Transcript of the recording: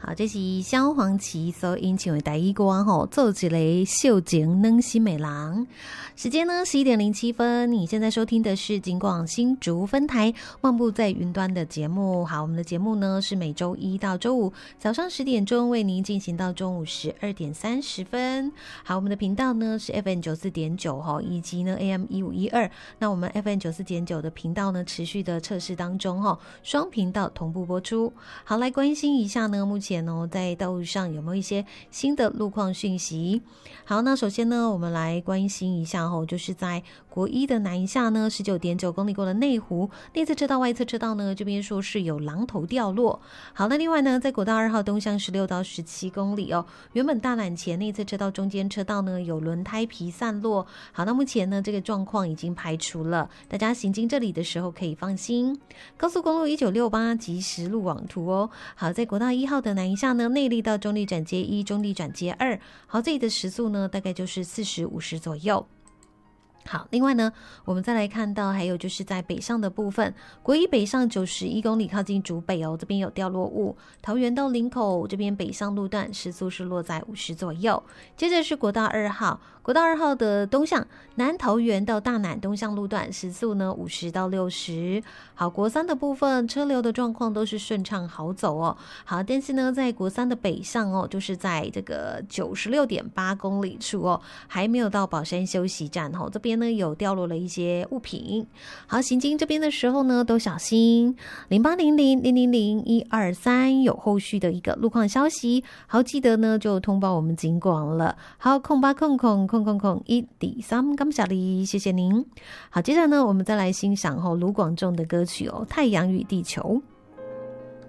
好，这是萧煌奇所演唱的第一歌吼，做一个秀情软心的人。时间呢11:07，你现在收听的是警广新竹分台漫步在云端的节目。好，我们的节目呢是每周一到周五早上10点钟为您进行到中午12点30分。好，我们的频道呢是 FM 94.9吼，以及呢 AM 1512。那我们 FM 94.9的频道呢持续的测试当中吼，双频道同步播出。好，来关心一下呢，目前呢在道路上有没有一些新的路况讯息？好，那首先呢，我们来关心一下就是在国一的南下呢，19.9公里过了内湖内侧车道、外侧车道呢，这边说是有榔头掉落。好，那另外呢，在国道2号东向16到17公里原本大榄前内侧车道中间车道呢有轮胎皮散落。好，那目前呢这个状况已经排除了，大家行经这里的时候可以放心。高速公路1968即时路网图好，在国道1号的南下呢，内坜到中坜转接1、中坜转接2，好，这里的时速呢大概就是40、50左右。好，另外呢，我们再来看到还有就是在北上的部分，国一北上91公里靠近竹北这边有掉落物，桃园到林口这边北上路段时速是落在50左右。接着是国道2号，国道2号的东向南桃园到大南东向路段时速呢50到60。好，国3的部分车流的状况都是顺畅好走好，但是呢在国3的北上就是在这个96.8公里处还没有到宝山休息站这边呢有掉落了一些物品。好，行经这边的时候呢都小心。0800000123有后续的一个路况消息，好，记得呢就通报我们警广了。好，0800000123，感谢你，谢谢您。好，接着呢我们再来欣赏卢广仲的歌曲《太阳与地球》。